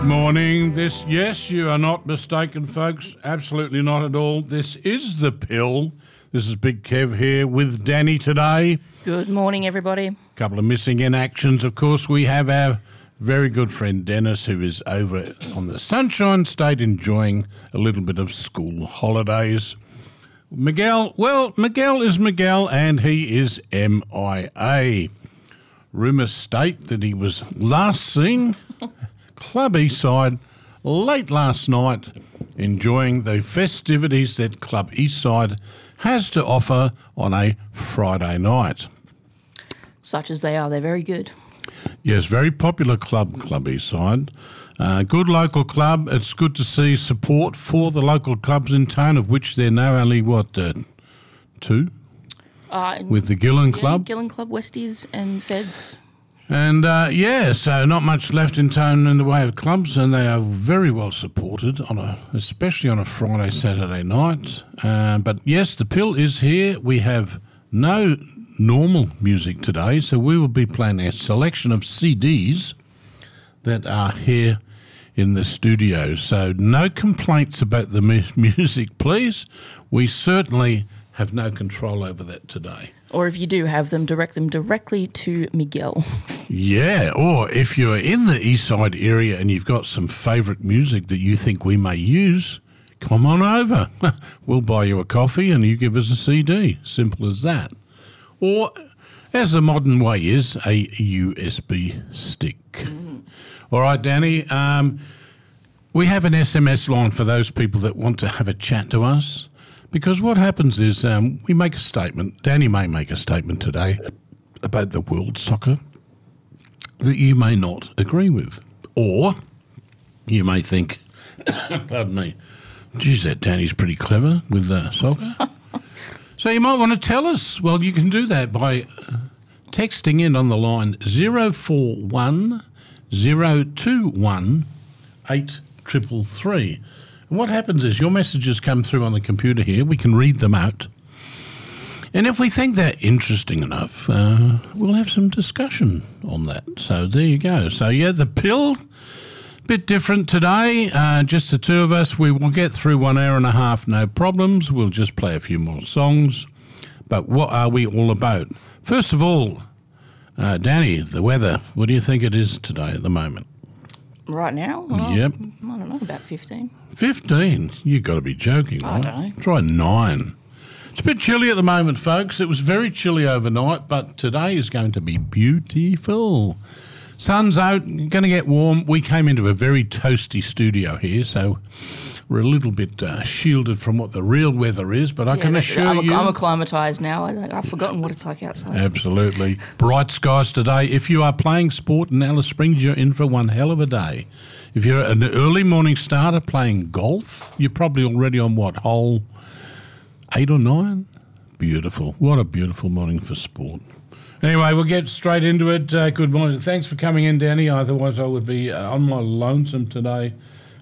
Morning. Yes, you are not mistaken, folks. Absolutely not at all. This is The Pill. This is Big Kev here with Danny today. Good morning, everybody. A couple of missing in actions. Of course, we have our very good friend Dennis, who is over on the Sunshine State enjoying a little bit of school holidays. Miguel is Miguel, and he is MIA. Rumours state that he was last seen Club Eastside late last night enjoying the festivities that Club Eastside has to offer on a Friday night. Such as they are, they're very good. Yes, very popular Club Eastside. Good local club. It's good to see support for the local clubs in town, of which there are now only, two? With the Gillen Club? Gillen Club, Westies and Feds. And, so not much left in town in the way of clubs, and they are very well supported, especially on a Friday, Saturday night. But, yes, the Pill is here. We have no normal music today, so we will be playing a selection of CDs that are here in the studio. So no complaints about the music, please. We certainly have no control over that today. Or if you do have them, direct them directly to Miguel. Yeah, or if you're in the East Side area and you've got some favourite music that you think we may use, come on over. We'll buy you a coffee and you give us a CD. Simple as that. Or, as the modern way is, a USB stick. All right, Danny, we have an SMS line for those people that want to have a chat to us. Because what happens is we make a statement, Danny may make a statement today about the world soccer that you may not agree with. Or you may think, pardon me, geez, that Danny's pretty clever with soccer. So you might want to tell us. Well, you can do that by texting in on the line 041 021 8333. And what happens is your messages come through on the computer here. We can read them out. And if we think they're interesting enough, we'll have some discussion on that. So there you go. So, yeah, the Pill, bit different today. Just the two of us. We will get through 1 hour and a half, no problems. We'll just play a few more songs. But what are we all about? First of all, Danny, the weather. What do you think it is today at the moment? Right now? Well, yep. I don't know, about 15. 15? You've got to be joking, right? I don't know. Try 9. It's a bit chilly at the moment, folks. It was very chilly overnight, but today is going to be beautiful. Sun's out, going to get warm. We came into a very toasty studio here, so we're a little bit shielded from what the real weather is, but I can assure you... I'm acclimatised now. I've forgotten what it's like outside. Absolutely. Bright skies today. If you are playing sport in Alice Springs, you're in for one hell of a day. If you're an early morning starter playing golf, you're probably already on, hole 8 or 9? Beautiful. What a beautiful morning for sport. Anyway, we'll get straight into it. Good morning. Thanks for coming in, Danny. Otherwise, I would be on my lonesome today.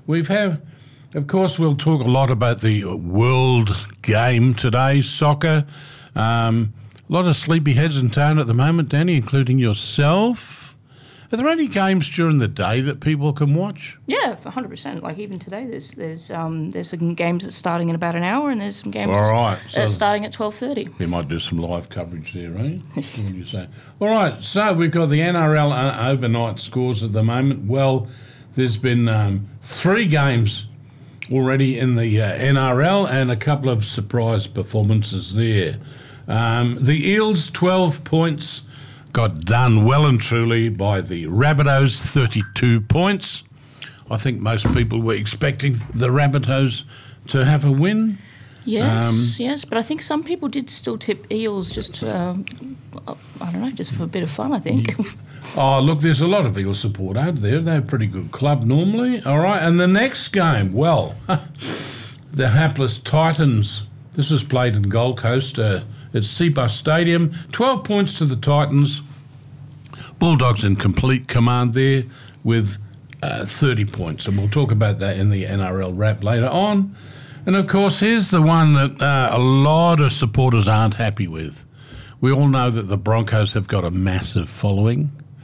Of course, we'll talk a lot about the world game today, soccer. A lot of sleepyheads in town at the moment, Danny, including yourself. Are there any games during the day that people can watch? Yeah, 100%. Like even today, there's some games that's starting in about an hour, and there's some games starting at 12:30. We might do some live coverage there, eh? What do you say? All right, so we've got the NRL overnight scores at the moment. Well, there's been 3 games already in the NRL and a couple of surprise performances there. The Eels, 12 points, got done well and truly by the Rabbitohs, 32 points. I think most people were expecting the Rabbitohs to have a win. Yes, but I think some people did still tip Eels just, I don't know, just for a bit of fun, I think. Oh, look, there's a lot of Eels support out there. They're a pretty good club normally. All right, and the next game, well, the hapless Titans. This was played in Gold Coast at Cbus Stadium. 12 points to the Titans. Bulldogs in complete command there with 30 points. And we'll talk about that in the NRL wrap later on. And, of course, here's the one that a lot of supporters aren't happy with. We all know that the Broncos have got a massive following.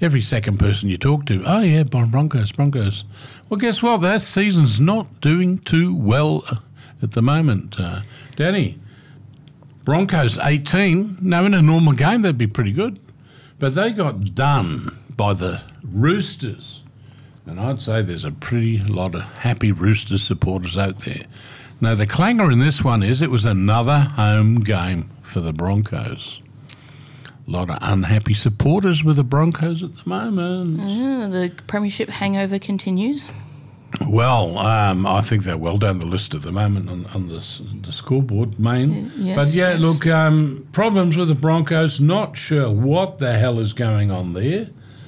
every second person you talk to, oh yeah, Broncos. Well, guess what? That season's not doing too well at the moment. Danny, Broncos 18. Now, in a normal game, that'd be pretty good. But they got done by the Roosters. And I'd say there's a pretty lot of happy Roosters supporters out there. Now, the clanger in this one is it was another home game for the Broncos. A lot of unhappy supporters with the Broncos at the moment. The premiership hangover continues. Well, I think they're well down the list at the moment on the scoreboard, main. Yes, but, yeah, yes. look, problems with the Broncos. Not sure what the hell is going on there.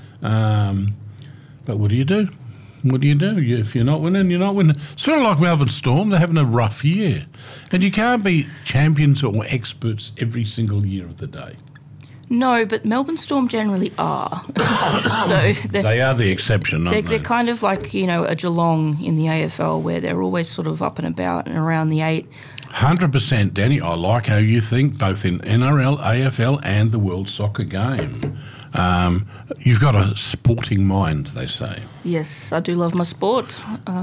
But what do you do? What do you do? If you're not winning, you're not winning. Sort of like Melbourne Storm, they're having a rough year. And you can't be champions or experts every single year of the day. No, but Melbourne Storm generally are. So they are the exception, aren't they? They're kind of like, a Geelong in the AFL where they're always sort of up and about and around the 8. 100%, Danny. I like how you think, both in NRL, AFL and the World Soccer Game. You've got a sporting mind, they say. Yes, I do love my sport.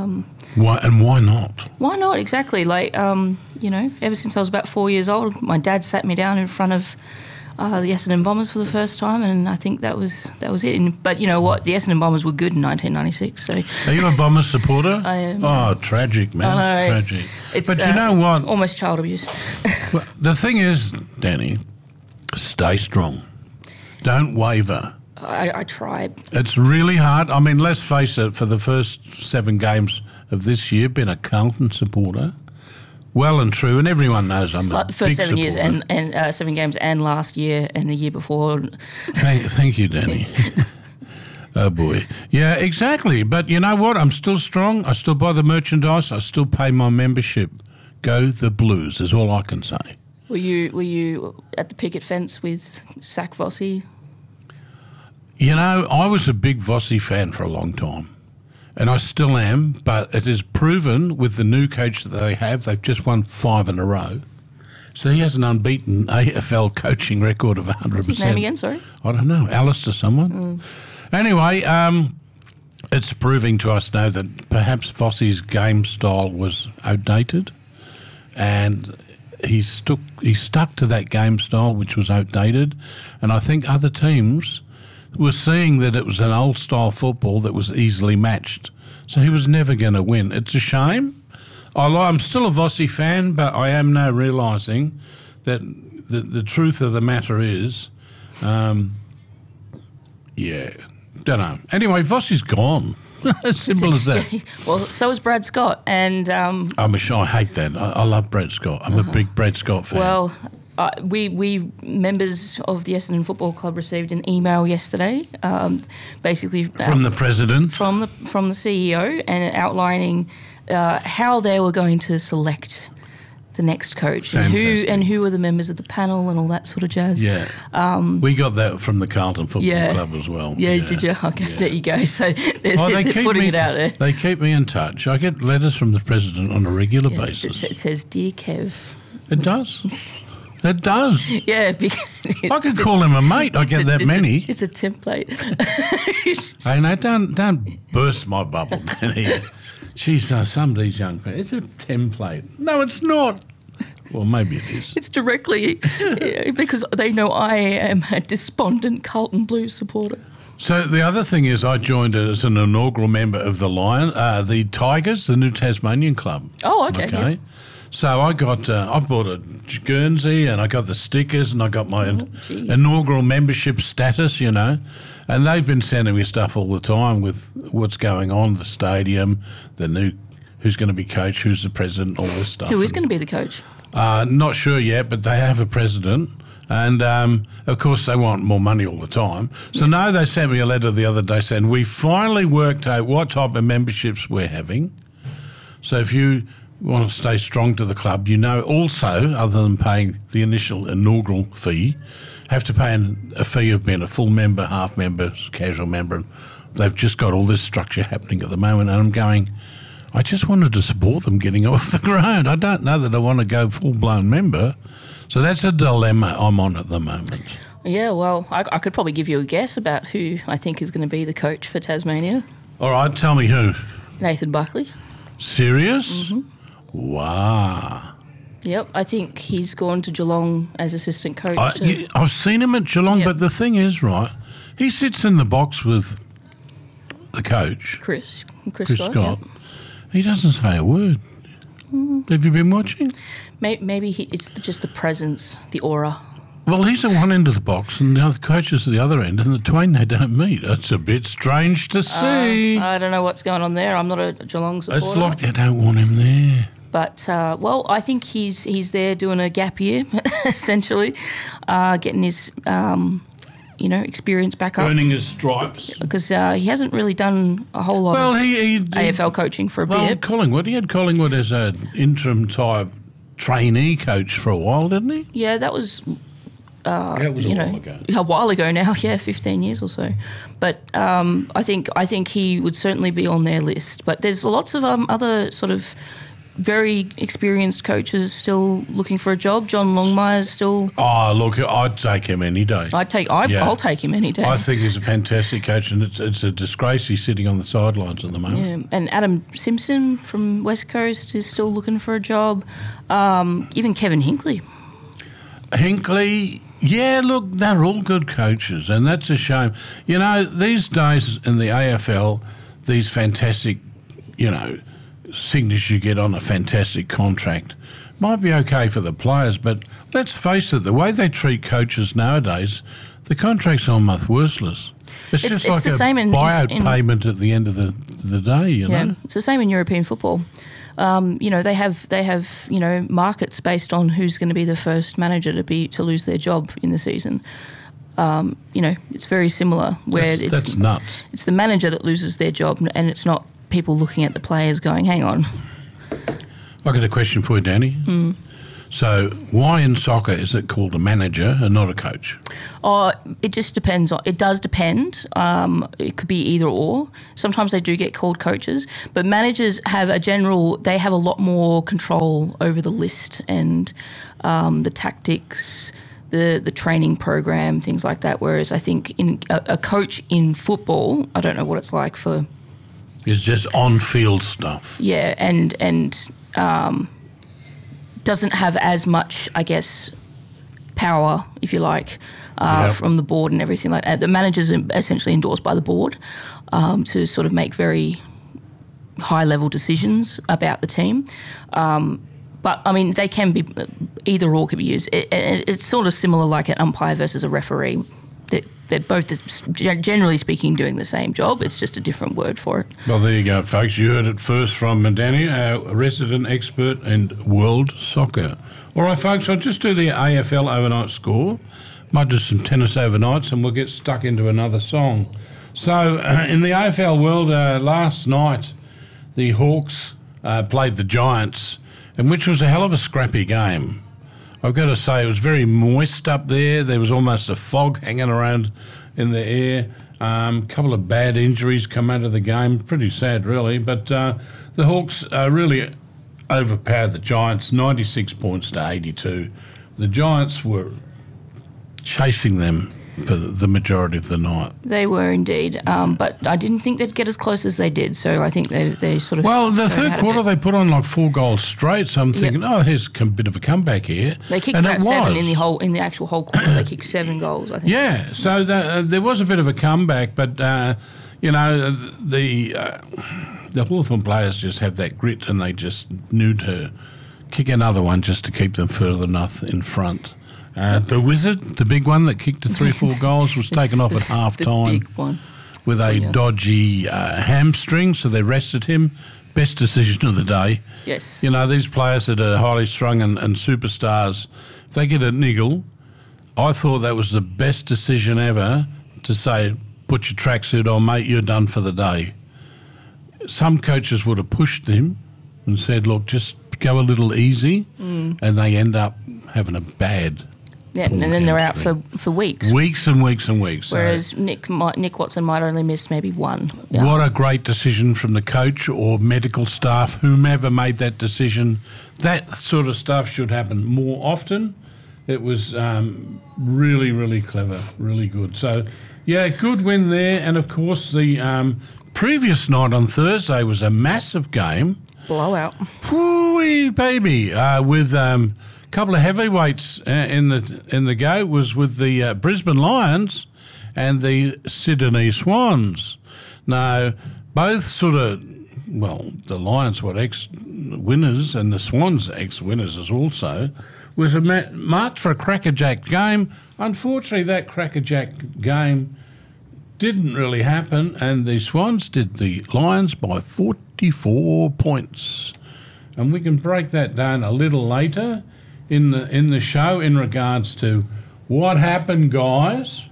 Why not? Why not? Exactly. Like, ever since I was about 4 years old, my dad sat me down in front of the Essendon Bombers for the first time, and I think that was it. But you know what? The Essendon Bombers were good in 1996. So, are you a Bombers supporter? I am. Oh, tragic, man! I know, tragic. It's but you know what? Almost child abuse. Well, the thing is, Danny, stay strong. Don't waver. I tried. It's really hard. I mean, let's face it. For the first 7 games of this year, been a Carlton supporter. Well and true, and everyone knows I'm a big first 7 supporter. years and 7 games, and last year and the year before. Thank you, Danny. Oh boy, yeah, exactly. But you know what? I'm still strong. I still buy the merchandise. I still pay my membership. Go the Blues is all I can say. Were you at the picket fence with Zach Vossi? You know, I was a big Vossi fan for a long time. And I still am, but it is proven with the new coach that they have, they've just won 5 in a row. So he has an unbeaten AFL coaching record of 100%. What's his name again, sorry? I don't know, Alistair someone. Anyway, it's proving to us now that perhaps Vossi's game style was outdated, and he stuck to that game style which was outdated, and I think other teams were seeing that it was an old-style football that was easily matched. So he was never going to win. It's a shame. I'm still a Vossi fan, but I am now realising that the truth of the matter is, don't know. Anyway, Vossi's gone. As simple as that. Well, so is Brad Scott. And I hate that. I love Brad Scott. I'm a big Brad Scott fan. Well, we members of the Essendon Football Club received an email yesterday, basically from the president, from the CEO, and outlining how they were going to select the next coach and who were the members of the panel and all that sort of jazz. Yeah, we got that from the Carlton Football Club as well. Yeah, did you? Okay, there you go. So they're putting it out there. They keep me in touch. I get letters from the president on a regular basis. It says, "Dear Kev." It does. It does. Yeah. I could call him a mate. I get that many. It's a template. Hey, no, don't burst my bubble, Danny. Jeez, some of these young people, it's a template. No, it's not. Well, maybe it is. It's directly because they know I am a despondent Carlton Blues supporter. So the other thing is I joined as an inaugural member of the Tigers, the New Tasmanian Club. Oh, okay. Yeah. So I bought a Guernsey and I got the stickers and I got my inaugural membership status, and they've been sending me stuff all the time with what's going on, the stadium, who's going to be coach, who's the president, all this stuff. Who is going to be the coach? Not sure yet, but they have a president. And, of course, they want more money all the time. So now they sent me a letter the other day saying, we finally worked out what type of memberships we're having. So if you want to stay strong to the club, also, other than paying the initial inaugural fee, have to pay a fee of being a full member, half member, casual member. They've just got all this structure happening at the moment, and I'm going, I just wanted to support them getting off the ground. I don't know that I want to go full-blown member. So that's a dilemma I'm on at the moment. Yeah, well, I could probably give you a guess about who I think is going to be the coach for Tasmania. All right, tell me who. Nathan Buckley. Serious? Mm-hmm. Wow. Yep, I think he's gone to Geelong as assistant coach. I've seen him at Geelong, Yep. but the thing is, right, he sits in the box with the coach, Chris Chris Scott. Scott. Yep. He doesn't say a word. Have you been watching? Maybe it's just the presence, the aura. Well, he's at one end of the box and the other coach is at the other end, and the twain, they don't meet. That's a bit strange to see. I don't know what's going on there. I'm not a Geelong supporter. It's like they don't want him there. But, well, I think he's there doing a gap year, essentially, getting his, experience back up. Earning his stripes. Because he hasn't really done a whole lot of AFL coaching for a bit. Collingwood. He had Collingwood as an interim type trainee coach for a while, didn't he? Yeah, that was... that was a while ago. A while ago now, 15 years or so. But I think he would certainly be on their list. But there's lots of other sort of very experienced coaches still looking for a job. John Longmire's still... Oh, look, I'd take him any day. I'll take him any day. I think he's a fantastic coach, and it's a disgrace he's sitting on the sidelines at the moment. Yeah. And Adam Simpson from West Coast is still looking for a job. Even Kevin Hinkley. Yeah, look, they're all good coaches, and that's a shame. You know, these days in the AFL, these fantastic, signatures you get on a fantastic contract might be okay for the players, but let's face it, the way they treat coaches nowadays, the contract's almost worthless. It's just like a buyout payment at the end of the day, you know? It's the same in European football. They have markets based on who's going to be the first manager to lose their job in the season. It's very similar. Where that's nuts. It's the manager that loses their job, and it's not people looking at the players going, "Hang on." I got a question for you, Danny. So, why in soccer is it called a manager and not a coach? It just depends. It does depend. It could be either or. Sometimes they do get called coaches, but managers have they have a lot more control over the list and the tactics, the training program, things like that. Whereas I think in a coach in football, I don't know what it's like for. It's just on-field stuff. Yeah, and doesn't have as much, I guess, power, if you like, from the board and everything like that. The manager's essentially endorsed by the board to sort of make very high-level decisions about the team. But, I mean, they can be, either or can be used. It's sort of similar like an umpire versus a referee. They're both, generally speaking, doing the same job. It's just a different word for it. Well, there you go, folks. You heard it first from Danny, our resident expert in world soccer. All right, folks, I'll just do the AFL overnight score. Might do some tennis overnights, and we'll get stuck into another song. So, in the AFL world, last night, the Hawks played the Giants, and which was a hell of a scrappy game. I've got to say, it was very moist up there. There was almost a fog hanging around in the air. A couple of bad injuries come out of the game. Pretty sad, really. But the Hawks really overpowered the Giants, 96 points to 82. The Giants were chasing them for the majority of the night. They were indeed, but I didn't think they'd get as close as they did, so I think they sort of... Well, the third quarter they put on like 4 goals straight, so I'm thinking, here's a bit of a comeback here. They kicked about 7 in the actual whole quarter. They kicked 7 goals, I think. Yeah, so there was a bit of a comeback, but, the Hawthorn players just have that grit and they just knew to kick another one just to keep them further enough in front. The Wizard, the big one that kicked 3-4 goals, was taken off at half-time. The big one. With a dodgy hamstring, so they rested him. Best decision of the day. Yes. You know, these players that are highly strung and superstars, if they get a niggle, I thought that was the best decision ever to say, put your tracksuit on, mate, you're done for the day. Some coaches would have pushed him and said, look, just go a little easy, and they end up having a bad... Yeah, and then they're out for weeks. Weeks and weeks and weeks. Whereas Nick Watson might only miss maybe one. Yeah. What a great decision from the coach or medical staff, whomever made that decision. That sort of stuff should happen more often. It was really, really clever, really good. So, yeah, good win there. And, of course, the previous night on Thursday was a massive game. Blowout. Whoo-wee, baby, with a couple of heavyweights in the go. It was with the Brisbane Lions and the Sydney Swans. Now, both sort of, well, the Lions were ex-winners and the Swans ex-winners as also, was marked for a crackerjack game. Unfortunately, that crackerjack game didn't really happen, and the Swans did the Lions by 44 points. And we can break that down a little later in the show in regards to what happened, guys.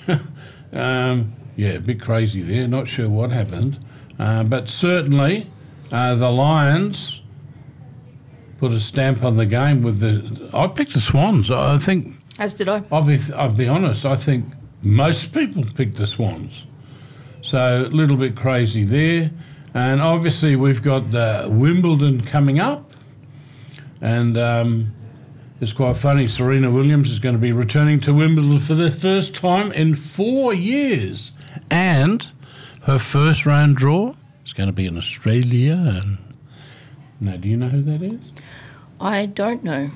Yeah, a bit crazy there. Not sure what happened. But certainly the Lions put a stamp on the game with the... I picked the Swans. I think... As did I. I'll be honest. I think most people picked the Swans. So a little bit crazy there. And obviously we've got Wimbledon coming up. And it's quite funny. Serena Williams is going to be returning to Wimbledon for the first time in 4 years. And her first round draw is going to be in Australia. Now, do you know who that is? I don't know.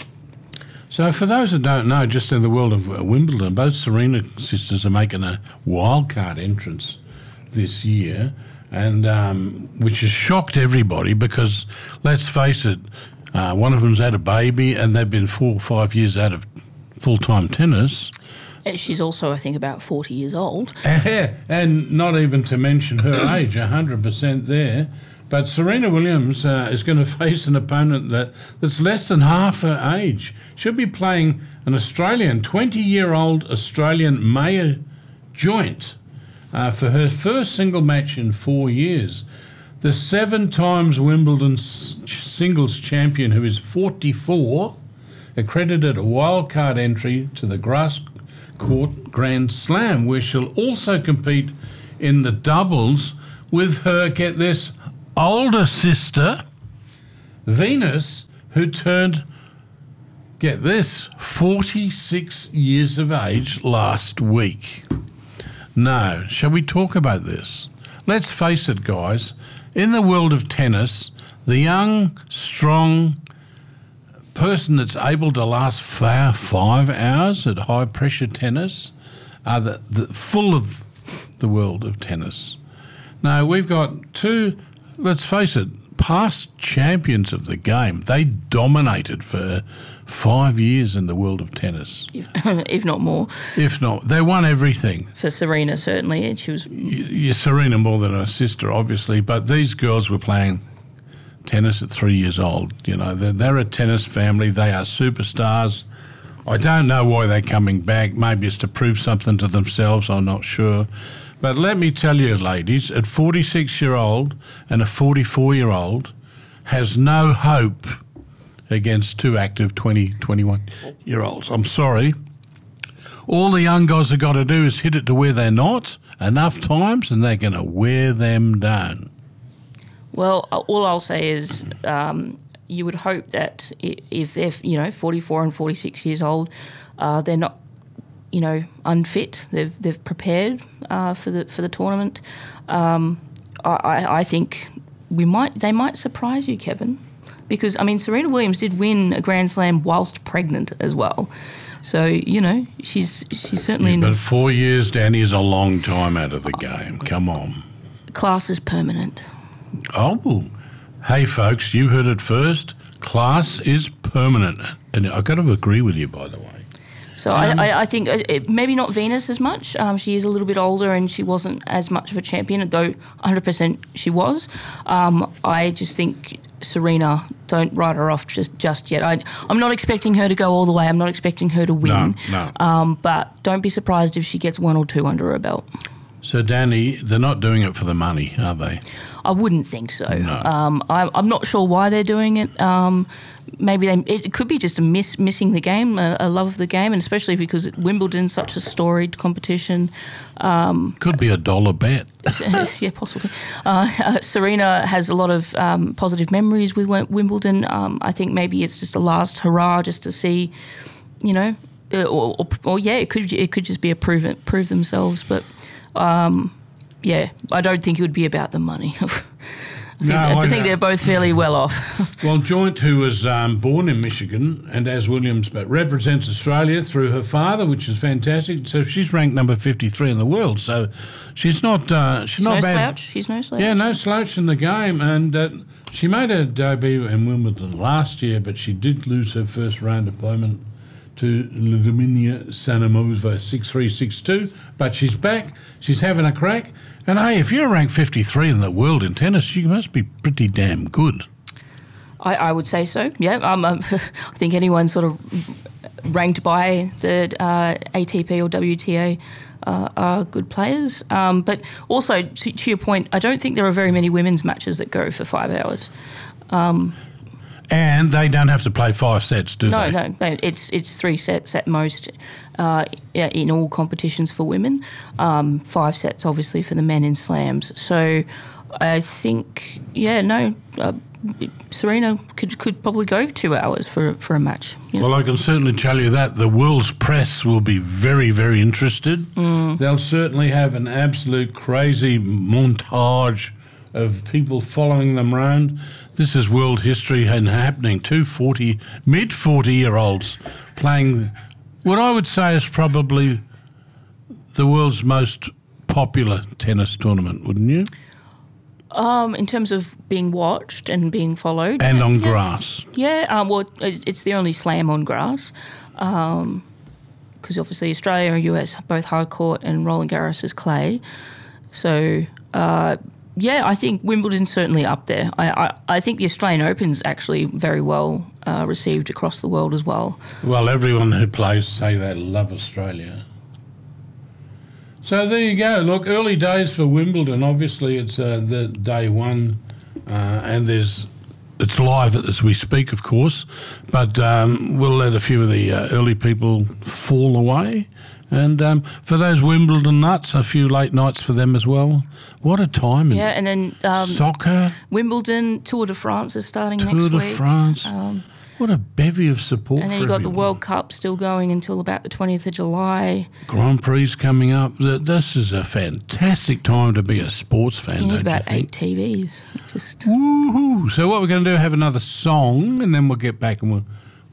So for those that don't know, just in the world of Wimbledon, both Serena sisters are making a wildcard entrance this year, and which has shocked everybody because, let's face it, one of them's had a baby and they've been 4 or 5 years out of full-time tennis. She's also, I think, about 40 years old. And not even to mention her age, 100% there. But Serena Williams is going to face an opponent that's less than half her age. She'll be playing an Australian, 20-year-old Australian Maya Joint for her first single match in 4 years. The 7 times Wimbledon singles champion, who is 44, accredited a wildcard entry to the Grass Court Grand Slam, where she'll also compete in the doubles with her, get this, older sister, Venus, who turned, get this, 46 years of age last week. Now, shall we talk about this? Let's face it, guys, in the world of tennis, the young, strong person that's able to last 5 hours at high-pressure tennis are the full of the world of tennis. Now, we've got 2... Let's face it, past champions of the game. They dominated for 5 years in the world of tennis. If not more. If not. They won everything. For Serena, certainly. And she was... Serena more than her sister, obviously, but these girls were playing tennis at 3 years old. You know, they're a tennis family. They are superstars. I don't know why they're coming back. Maybe it's to prove something to themselves. I'm not sure. But let me tell you, ladies, a 46-year-old and a 44-year-old has no hope against 2 active 20, 21-year-olds. I'm sorry. All the young guys have got to do is hit it to where they're not enough times, and they're going to wear them down. Well, all I'll say is you would hope that if they're 44 and 46 years old, they're not unfit. They've prepared for the tournament. I think they might surprise you, Kevin, because Serena Williams did win a Grand Slam whilst pregnant as well. So she's certainly. Yeah, but 4 years, Danny, is a long time out of the game. Come on. Class is permanent. Oh, well, hey folks, you heard it first. Class is permanent, and I've got to agree with you, by the way. So I think maybe not Venus as much. She is a little bit older and she wasn't as much of a champion, though 100% she was. I just think Serena, don't write her off just yet. I'm not expecting her to go all the way. I'm not expecting her to win. No. But don't be surprised if she gets 1 or 2 under her belt. So, Danny, they're not doing it for the money, are they? I wouldn't think so. No. I'm not sure why they're doing it. Maybe it could be just missing the game, a love of the game, and especially because Wimbledon's such a storied competition. Could be a dollar bet. Yeah, possibly. Serena has a lot of positive memories with Wimbledon. I think maybe it's just a last hurrah just to see, you know, or yeah, it could just be a prove themselves. But yeah, I don't think it would be about the money. I think they're both fairly well off. Well, Joint, who was born in Michigan, and as Williams, but represents Australia through her father, which is fantastic. So she's ranked number 53 in the world. So she's not she's not bad. Slouch. She's no slouch. Yeah, no slouch in the game. And she made her debut in Wimbledon last year, but she did lose her first round opponent to Ludmila Sanamova 6-3, 6-2. But she's back. She's having a crack. And hey, if you're ranked 53 in the world in tennis, you must be pretty damn good. I would say so, yeah. I think anyone sort of ranked by the ATP or WTA are good players. But also, to your point, I don't think there are very many women's matches that go for 5 hours. And they don't have to play 5 sets, do they? No, it's 3 sets at most in all competitions for women. 5 sets, obviously, for the men in slams. So I think, Serena could probably go 2 hours for a match. You know? Well, I can certainly tell you that the world's press will be very, very interested. They'll certainly have an absolute crazy montage of people following them around. This is world history and happening. Mid-40-year-olds playing what I would say is probably the world's most popular tennis tournament, wouldn't you? In terms of being watched and being followed. And on grass. Yeah, well, it's the only slam on grass. Because obviously Australia and US are both hard court and Roland Garros is clay. So, I think Wimbledon's certainly up there. I think the Australian Open's actually very well received across the world as well. Well, everyone who plays say they love Australia. So there you go. Look, early days for Wimbledon. Obviously, it's the day one, and it's live as we speak, of course. But we'll let a few of the early people fall away. And for those Wimbledon nuts, a few late nights for them as well. What a time! Yeah, and then soccer, Wimbledon, Tour de France is starting next week. Tour de France. What a bevy of support. And then you've got the World Cup still going until about the 20th of July. Grand Prix coming up. This is a fantastic time to be a sports fan, you need don't about you 8 TVs. Woohoo! So what we're going to do, have another song, and then we'll get back and we'll